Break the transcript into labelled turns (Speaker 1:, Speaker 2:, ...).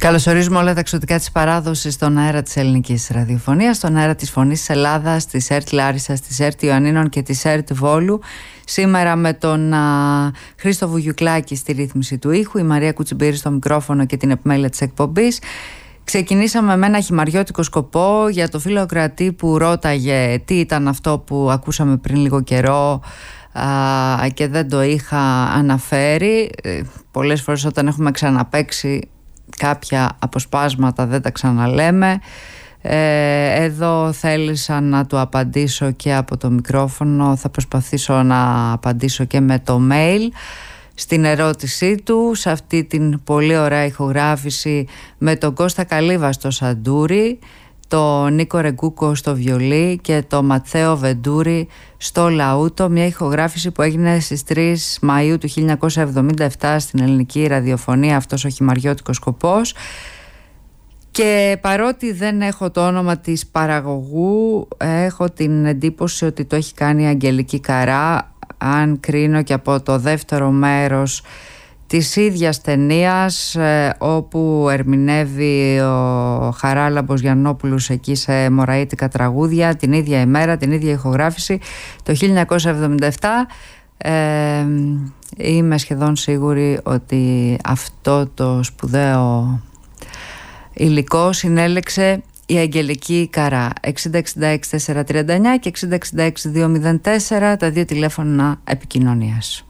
Speaker 1: Καλωσορίζουμε όλα τα εξωτικά της παράδοσης στον αέρα της ελληνικής ραδιοφωνίας, στον αέρα της Φωνής της Ελλάδας, της ΕΡΤ Λάρισσας, της ΕΡΤ Ιωαννίνων και της ΕΡΤ Βόλου. Σήμερα με τον Χρήστο Βουγιουκλάκη στη ρύθμιση του ήχου, η Μαρία Κουτσιμπήρη στο μικρόφωνο και την επιμέλεια της εκπομπής. Ξεκινήσαμε με ένα χυμαριώτικο σκοπό για το φίλο ακροατή που ρώταγε τι ήταν αυτό που ακούσαμε πριν λίγο καιρό και δεν το είχα αναφέρει. Πολλές φορές όταν έχουμε ξαναπαίξει κάποια αποσπάσματα δεν τα ξαναλέμε. Εδώ θέλησα να του απαντήσω και από το μικρόφωνο. Θα προσπαθήσω να απαντήσω και με το mail στην ερώτησή του, σε αυτή την πολύ ωραία ηχογράφηση με τον Κώστα Καλύβα στο σαντούρι, το Νίκο Ρεγκούκο στο βιολί και το Ματθαίο Βεντούρι στο λαούτο. Μια ηχογράφηση που έγινε στις 3 Μαΐου του 1977 στην ελληνική ραδιοφωνία, αυτός ο χυμαριώτικος σκοπός. Και παρότι δεν έχω το όνομα της παραγωγού, έχω την εντύπωση ότι το έχει κάνει η Αγγελική Καρά, αν κρίνω και από το δεύτερο μέρος της ίδιας ταινίας, όπου ερμηνεύει ο Χαράλαμπος Γιαννόπουλος εκεί σε μωραΐτικα τραγούδια, την ίδια ημέρα, την ίδια ηχογράφηση το 1977. Είμαι σχεδόν σίγουρη ότι αυτό το σπουδαίο υλικό συνέλεξε η Αγγελική Καρά. 6066-439 και 6066-204 τα δύο τηλέφωνα επικοινωνίας.